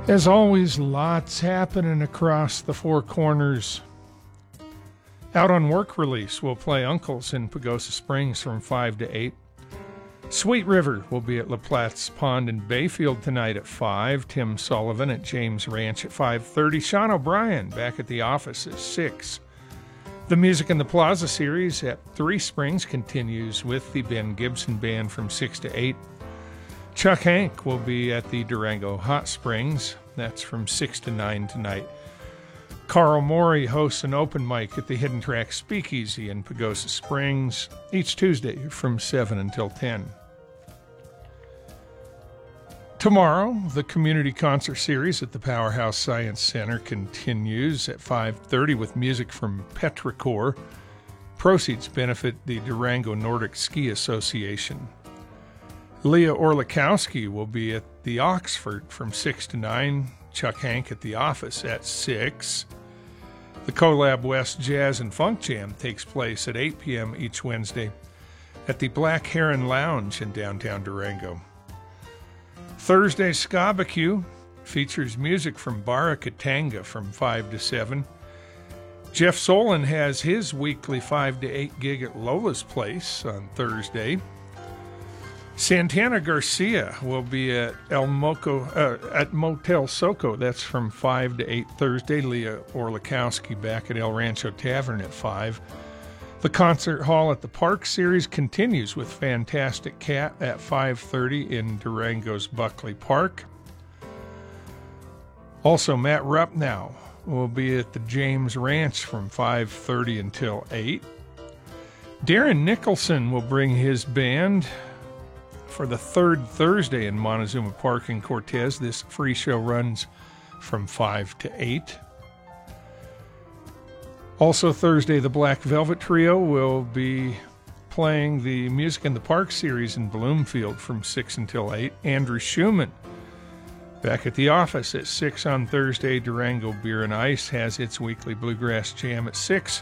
As always, lots happening across the Four Corners. Out on work release, we'll play Uncles in Pagosa Springs from 5 to 8. Sweet River will be at La Platte's Pond in Bayfield tonight at 5. Tim Sullivan at James Ranch at 5:30. Sean O'Brien back at the office at 6. The Music in the Plaza series at Three Springs continues with the Ben Gibson Band from 6 to 8. Chuck Hank will be at the Durango Hot Springs. That's from 6 to 9 tonight. Carl Morey hosts an open mic at the Hidden Track Speakeasy in Pagosa Springs each Tuesday from 7 until 10. Tomorrow, the community concert series at the Powerhouse Science Center continues at 5:30 with music from Petrichor. Proceeds benefit the Durango Nordic Ski Association. Leah Orlikowski will be at the Oxford from 6 to 9. Chuck Hank at the office at 6. The Colab West Jazz and Funk Jam takes place at 8 p.m. each Wednesday at the Black Heron Lounge in downtown Durango. Thursday's Ska-BQ features music from Bara Katanga from 5 to 7. Jeff Solon has his weekly 5 to 8 gig at Lola's Place on Thursday. Santana Garcia will be at at Motel Soco. That's from 5 to 8 Thursday. Leah Orlikowski back at El Rancho Tavern at 5. The Concert Hall at the Park series continues with Fantastic Cat at 5:30 in Durango's Buckley Park. Also, Matt Rupnow will be at the James Ranch from 5:30 until 8. Darren Nicholson will bring his band for the third Thursday in Montezuma Park in Cortez. This free show runs from 5 to 8. Also Thursday, the Black Velvet Trio will be playing the Music in the Park series in Bloomfield from 6 until 8. Andrew Schumann back at the office at 6 on Thursday. Durango Beer and Ice has its weekly Bluegrass Jam at 6.